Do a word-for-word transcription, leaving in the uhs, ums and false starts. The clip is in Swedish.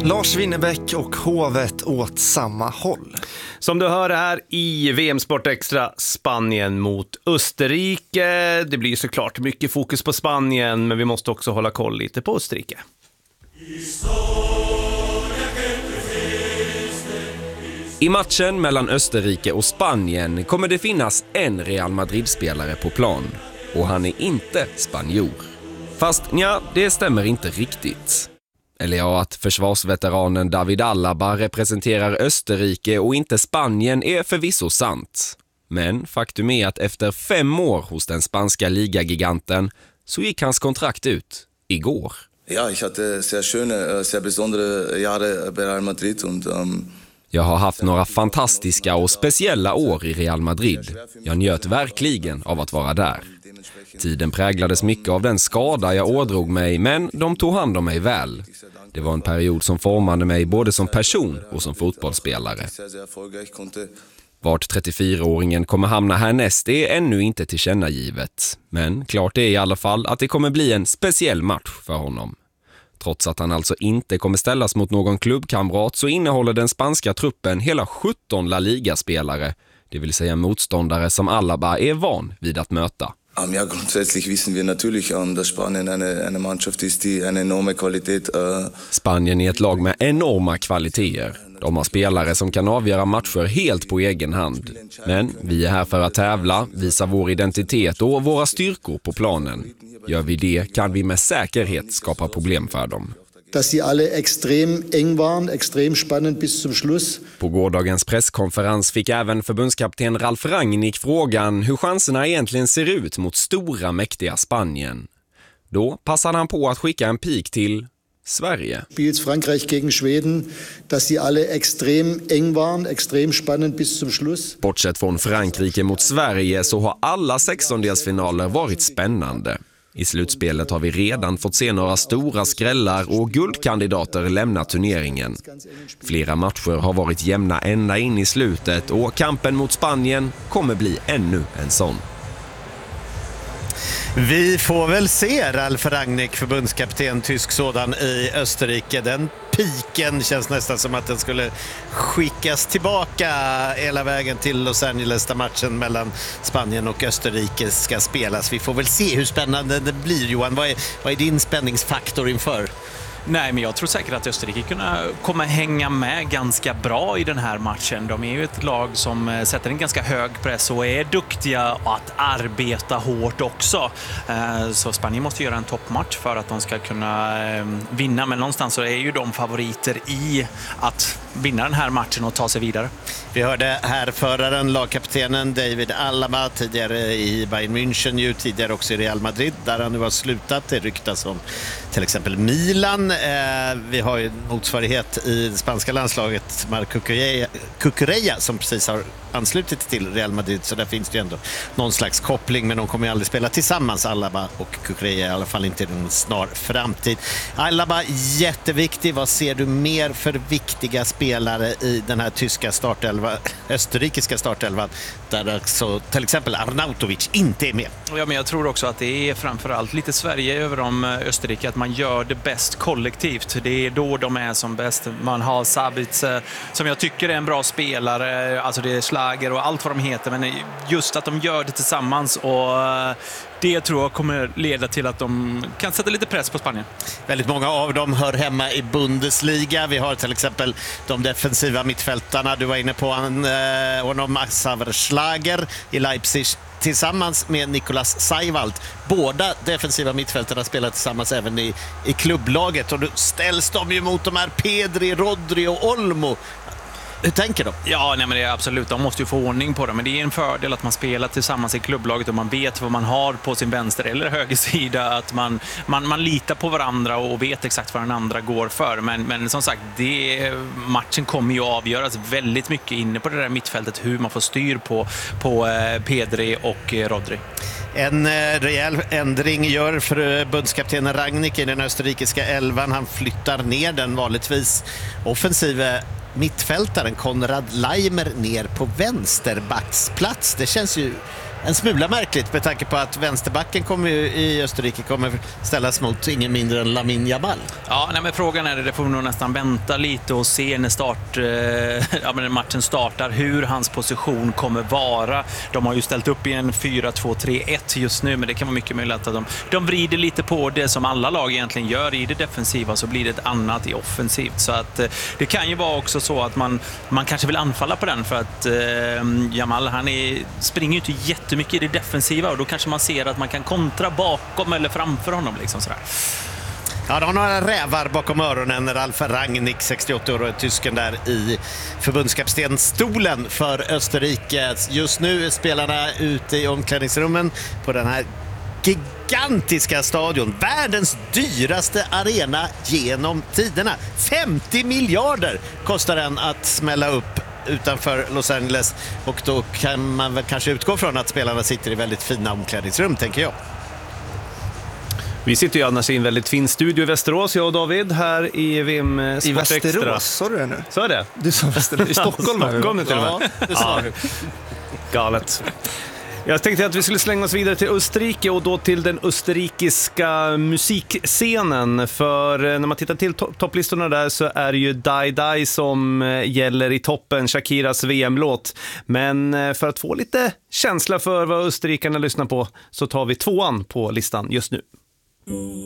Lars Winnerbäck och hovet åt samma håll. Som du hör här i V M Sport Extra, Spanien mot Österrike. Det blir såklart mycket fokus på Spanien, men vi måste också hålla koll lite på Österrike. I matchen mellan Österrike och Spanien kommer det finnas en Real Madrid-spelare på plan. Och han är inte spanjor. Fast ja, det stämmer inte riktigt. Eller ja, att försvarsveteranen David Alaba representerar Österrike och inte Spanien är förvisso sant. Men faktum är att efter fem år hos den spanska ligagiganten så gick hans kontrakt ut igår. Ja, jag hade sehr schöne, sehr besondere Jahre bei Real Madrid und um... Jag har haft några fantastiska och speciella år i Real Madrid. Jag njöt verkligen av att vara där. Tiden präglades mycket av den skada jag ådrog mig, men de tog hand om mig väl. Det var en period som formade mig både som person och som fotbollsspelare. Vart trettiofyraåringen kommer hamna härnäst är ännu inte tillkännagivet. Men klart är i alla fall att det kommer bli en speciell match för honom. Trots att han alltså inte kommer ställas mot någon klubbkamrat så innehåller den spanska truppen hela sjutton La Liga-spelare, det vill säga motståndare som Alaba är van vid att möta. Um, ja, grundsätzlich wissen wir natürlich, um, dass Spanien eine, eine Mannschaft ist, die eine enorme Qualität. Uh... Spanien är ett lag med enorma kvaliteter. De har spelare som kan avgöra matcher helt på egen hand. Men vi är här för att tävla, visa vår identitet och våra styrkor på planen. Gör vi det kan vi med säkerhet skapa problem för dem. Dass sie alle extrem eng waren, extrem spannend bis zum Schluss. På gårdagens presskonferens fick även förbundskapten Ralf Rangnick frågan hur chanserna egentligen ser ut mot stora mäktiga Spanien. Då passade han på att skicka en pik till Sverige. Spiels Frankreich gegen Schweden, dass sie alle extrem eng waren, extrem spannend bis zum Schluss. Bortsett från Frankrike mot Sverige så har alla sextondelsfinaler varit spännande. I slutspelet har vi redan fått se några stora skrällar och guldkandidater lämna turneringen. Flera matcher har varit jämna ända in i slutet och kampen mot Spanien kommer bli ännu en sån. Vi får väl se Ralf Rangnick, förbundskapten, tysk sådan, i Österrike. Den piken känns nästan som att den skulle skickas tillbaka hela vägen till Los Angeles där matchen mellan Spanien och Österrike ska spelas. Vi får väl se hur spännande det blir, Johan. Vad är, vad är din spänningsfaktor inför? Nej, men jag tror säkert att Österrike kunna komma hänga med ganska bra i den här matchen. De är ju ett lag som sätter en ganska hög press och är duktiga att arbeta hårt också. Så Spanien måste göra en toppmatch för att de ska kunna vinna. Men någonstans så är ju de favoriter i att vinna den här matchen och ta sig vidare. Vi hörde här föraren, lagkaptenen David Alaba, tidigare i Bayern München, ju tidigare också i Real Madrid, där han nu har slutat. Det ryktas om till exempel Milan. Eh, vi har ju motsvarighet i det spanska landslaget, Marc Cucurella, Cucurella, som precis har anslutit till Real Madrid, så där finns det ju ändå någon slags koppling, men de kommer ju aldrig spela tillsammans, Alaba och Cucurella, i alla fall inte i en snar framtid. Alaba, jätteviktig. Vad ser du mer för viktiga spelare i den här tyska startelvan, österrikiska startelvan, där alltså till exempel Arnautovic inte är med? Ja, men jag tror också att det är framförallt lite Sverige över om Österrike, att man gör det bäst kollektivt. Det är då de är som bäst. Man har Sabitz, som jag tycker är en bra spelare, alltså det är Schlager och allt vad de heter, men just att de gör det tillsammans, och det tror jag kommer leda till att de kan sätta lite press på Spanien. Väldigt många av dem hör hemma i Bundesliga. Vi har till exempel de defensiva mittfältarna. Du var inne på honom, Xaver Schlager i Leipzig, tillsammans med Nicolas Seiwald. Båda defensiva mittfältarna spelar tillsammans även i, i klubblaget, och då ställs de ju mot de här Pedri, Rodri och Olmo. Hur tänker de? Ja, nej, men det är absolut. De måste ju få ordning på det. Men det är en fördel att man spelar tillsammans i klubblaget och man vet vad man har på sin vänster eller höger sida. Att man, man, man litar på varandra och vet exakt vad den andra går för. Men, men som sagt, det, matchen kommer ju avgöras väldigt mycket inne på det där mittfältet. Hur man får styr på, på eh, Pedri och eh, Rodri. En eh, rejäl ändring gör förbundskaptenen Rangnick i den österrikiska elvan. Han flyttar ner den vanligtvis offensiva mittfältaren Konrad Laimer ner på vänsterbacksplats. Det känns ju en smula märkligt med tanke på att vänsterbacken kommer ju, i Österrike kommer ställas mot ingen mindre än Lamine Yamal. Ja, nej, men frågan är det, det får vi nog nästan vänta lite och se när start, eh, ja, men matchen startar hur hans position kommer vara. De har ju ställt upp i en fyra två tre ett just nu, men det kan vara mycket möjligt att de, de vrider lite på det som alla lag egentligen gör i det defensiva, så blir det ett annat i offensivt. Så att eh, det kan ju vara också så att man, man kanske vill anfalla på den för att eh, Yamal, han är, springer ju inte jättemycket i det defensiva och då kanske man ser att man kan kontra bakom eller framför honom liksom sådär. Ja, de har några rävar bakom öronen. Ralf Rangnick, sextioåtta år, och tysken där i förbundskaptenstolen för Österrike. Just nu är spelarna ute i omklädningsrummen på den här gigantiska stadion. Världens dyraste arena genom tiderna. femtio miljarder kostar den att smälla upp utanför Los Angeles, och då kan man väl kanske utgå från att spelarna sitter i väldigt fina omklädningsrum, tänker jag. Vi sitter ju annars i en väldigt fin studio i Västerås, jag och David, här i V M Sport I Extra. Västerås, sa du det nu? Så är det. Du sa Västerås. I Stockholm, Stockholm är till och med. Ja, det sa du. Galet. Jag tänkte att vi skulle slänga oss vidare till Österrike och då till den österrikiska musikscenen. För när man tittar till to- topplistorna där så är det ju Die Die som gäller i toppen, Shakiras V M-låt. Men för att få lite känsla för vad österrikarna lyssnar på så tar vi tvåan på listan just nu.